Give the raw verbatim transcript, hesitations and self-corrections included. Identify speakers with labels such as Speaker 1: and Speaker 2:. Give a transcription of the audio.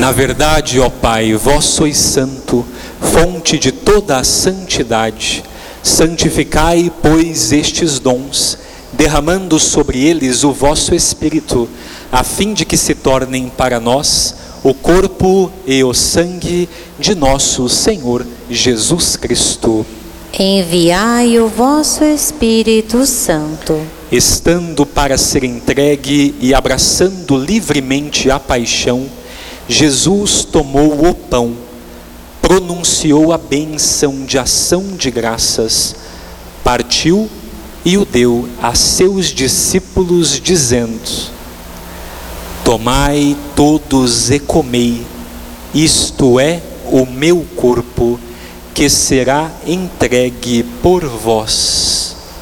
Speaker 1: Na verdade, ó Pai, vós sois santo, fonte de toda a santidade. Santificai, pois, estes dons, derramando sobre eles o vosso Espírito, a fim de que se tornem para nós o corpo e o sangue de nosso Senhor Jesus Cristo.
Speaker 2: Enviai o vosso Espírito Santo.
Speaker 1: Estando para ser entregue e abraçando livremente a paixão, Jesus tomou o pão, pronunciou a bênção de ação de graças, partiu e o deu a seus discípulos, dizendo: tomai todos e comei, isto é o meu corpo, que será entregue por vós.